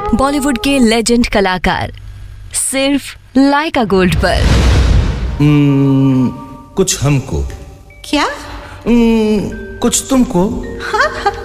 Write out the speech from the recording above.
बॉलीवुड के लेजेंड कलाकार सिर्फ लाइका गोल्ड पर। कुछ हमको, क्या? कुछ तुमको।